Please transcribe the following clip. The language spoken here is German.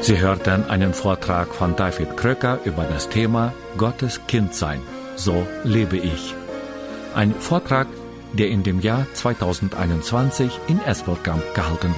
Sie hörten einen Vortrag von David Kröcker über das Thema Gottes Kind sein. So lebe ich. Ein Vortrag, der in dem Jahr 2021 in Esbjerg gehalten wurde.